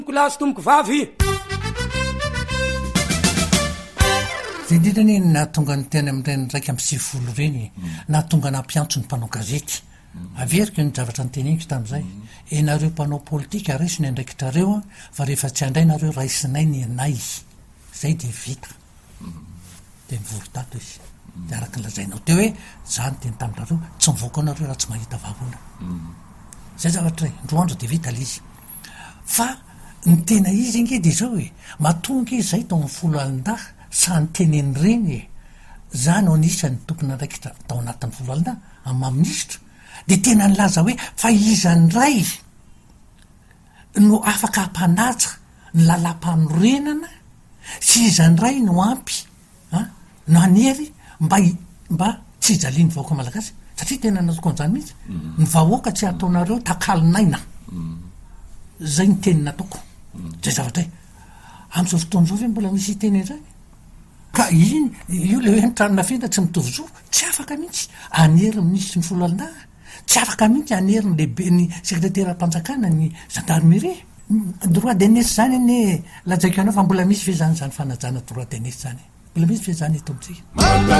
kolasy tomoko vavy zay indrindrany nahatonga ny teny am'ireny raiky am'y sivifolo reny nahatonga nampiantso ny mpanao gazety averiko ny zavatra nyteneniko tam'izay enareo mpanao politika raisiny andraikitrareo fa rehefa tsy andray nareo raisinay ny anay zay de vita de mivorotato izy de araky nlazainao teo hoe zany teny taminareo tsy mivoaka anareo raha tsy mahita vavona zay zavatra ray ndroandro de vita lizy fa ny tena izy nge de zao hoe matonga izy zay tao amin'ny folo alin-dah sany teneny reny zany o anisany tompony andraikitra tao anatin'ny folo alin-dah am'maministra de tena nylaza hoe fa izany ray no afaka hampanaja ny lalam-panorenana sy izany ray no ampy no anery mba tsy ijaliany vahoaka malagasy satria tena natoko an'izany mihitsy ny vahoaka tsy ataonareo takalinaina zay ny teny nataoko zay zavatra am'izao fotoana zao ve mbola misy teny zany ka iny io le hoe nitranona fenta tsy mitovy zo tsy afaka mihitsy anery minisitry ny folo alin-dah tsy afaka mihitsy anery ny lehibe ny sekretera mpanjakana ny gendarmerie droit d'aînesse zany ane lajaiko anao fa mbola misy ve zany fanajana droit d'aînesse zany mbola misy ve zany eto amitsika